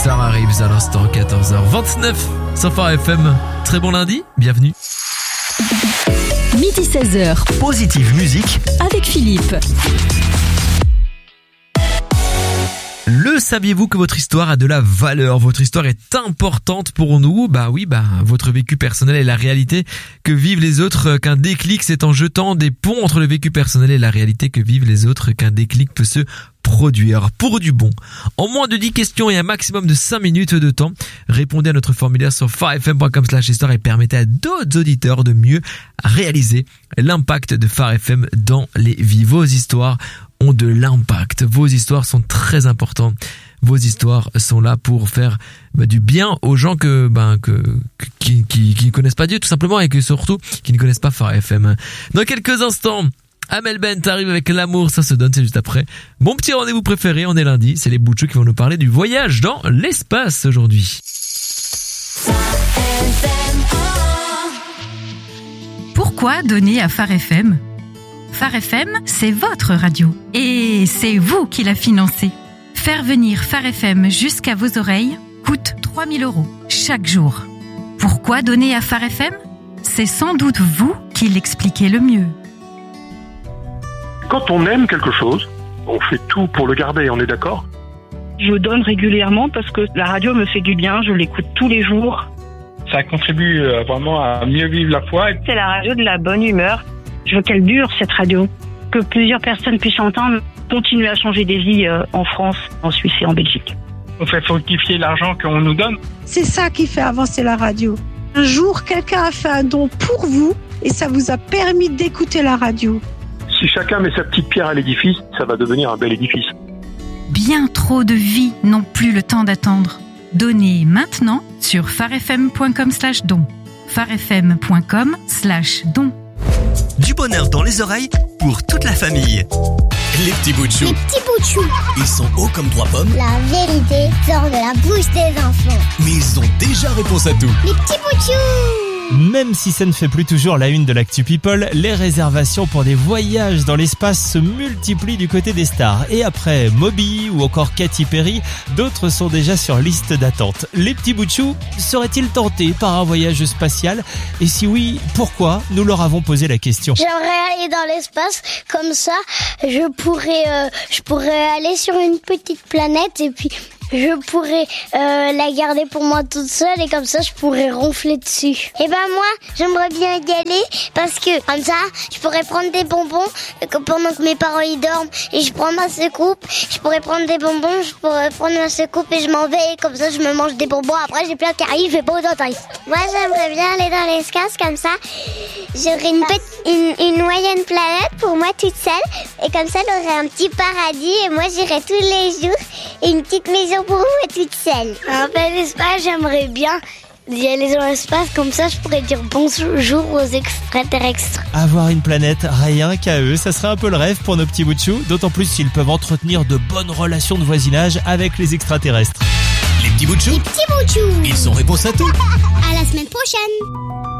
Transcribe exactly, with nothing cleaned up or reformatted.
Star arrive à l'instant, quatorze heures vingt-neuf sur Phare F M. Très bon lundi, bienvenue. Midi seize heures. Positive musique avec Philippe. Le saviez-vous que votre histoire a de la valeur? Votre histoire est importante pour nous. Bah oui, bah votre vécu personnel est la réalité que vivent les autres. Qu'un déclic, c'est en jetant des ponts entre le vécu personnel et la réalité que vivent les autres qu'un déclic peut se produire pour du bon. En moins de dix questions et un maximum de cinq minutes de temps, répondez à notre formulaire sur farfm point com slash histoire et permettez à d'autres auditeurs de mieux réaliser l'impact de Phare F M dans les vies. Vos histoires ont de l'impact. Vos histoires sont très importantes. Vos histoires sont là pour faire bah, du bien aux gens que, ben, que, qui, qui, qui ne connaissent pas Dieu tout simplement et que surtout qui ne connaissent pas Phare F M. Dans quelques instants, Amel Bent arrive avec L'amour, ça se donne, c'est juste après. Mon petit rendez-vous préféré, on est lundi, c'est les Bouchous qui vont nous parler du voyage dans l'espace aujourd'hui. Pourquoi donner à Phare F M ? Phare F M, c'est votre radio. Et c'est vous qui la financez. Faire venir Phare F M jusqu'à vos oreilles coûte trois mille euros chaque jour. Pourquoi donner à Phare F M ? C'est sans doute vous qui l'expliquez le mieux. Quand on aime quelque chose, on fait tout pour le garder, on est d'accord ? Je donne régulièrement parce que la radio me fait du bien, je l'écoute tous les jours. Ça contribue vraiment à mieux vivre la foi. C'est la radio de la bonne humeur. Je veux qu'elle dure, cette radio. Que plusieurs personnes puissent entendre, continuer à changer des vies en France, en Suisse et en Belgique. On fait fructifier l'argent qu'on nous donne. C'est ça qui fait avancer la radio. Un jour, quelqu'un a fait un don pour vous et ça vous a permis d'écouter la radio. Si chacun met sa petite pierre à l'édifice, ça va devenir un bel édifice. Bien trop de vies n'ont plus le temps d'attendre. Donnez maintenant sur farfm point com slash don. farfm point com slash don. Du bonheur dans les oreilles pour toute la famille. Les petits bouts de chou. Les petits bouts de chou. Ils sont hauts comme trois pommes. La vérité sort de la bouche des enfants. Mais ils ont déjà réponse à tout. Les petits bouts de chou. Même si ça ne fait plus toujours la une de l'Actu People, les réservations pour des voyages dans l'espace se multiplient du côté des stars. Et après Moby ou encore Katy Perry, d'autres sont déjà sur liste d'attente. Les petits bouts de chou seraient-ils tentés par un voyage spatial ? Et si oui, pourquoi ? Nous leur avons posé la question. J'aimerais aller dans l'espace, comme ça, je pourrais, euh, je pourrais aller sur une petite planète et puis je pourrais euh, la garder pour moi toute seule et comme ça je pourrais ronfler dessus. Et ben moi j'aimerais bien y aller parce que comme ça je pourrais prendre des bonbons pendant que mes parents y dorment et je prends ma secoupe, je pourrais prendre des bonbons, je pourrais prendre ma secoupe et je m'en vais et comme ça je me mange des bonbons. Après j'ai plein qui arrivent et pas autant. Moi j'aimerais bien aller dans l'espace comme ça. J'aurais une, petite, une, une moyenne planète pour moi toute seule et comme ça j'aurais un petit paradis et moi j'irais tous les jours et une petite maison pour moi toute seule. En fait, l'espace, j'aimerais bien y aller dans l'espace, comme ça je pourrais dire bonjour aux extraterrestres. Avoir une planète, rien qu'à eux, ça serait un peu le rêve pour nos petits bouts de chou, d'autant plus s'ils peuvent entretenir de bonnes relations de voisinage avec les extraterrestres. Les petits bouts de chou. Les petits bouts de chou. Ils sont réponse à tout. À la semaine prochaine.